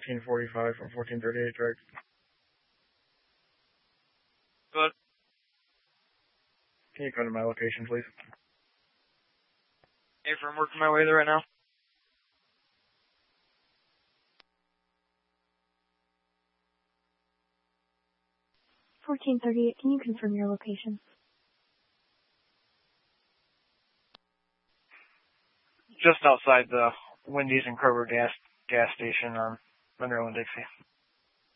1445 from 1438 direct. Good. Can you come to my location, please? Hey, I'm working my way there right now. (1438), can you confirm your location? Just outside the Wendy's and Kroger gas station on Monroe and Dixie.